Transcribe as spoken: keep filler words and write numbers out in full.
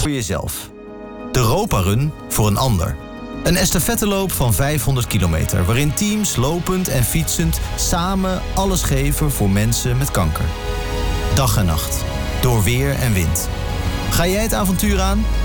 voor jezelf. De Europa Run voor een ander. Een estafetteloop van vijfhonderd kilometer... waarin teams lopend en fietsend samen alles geven voor mensen met kanker. Dag en nacht. Door weer en wind. Ga jij het avontuur aan?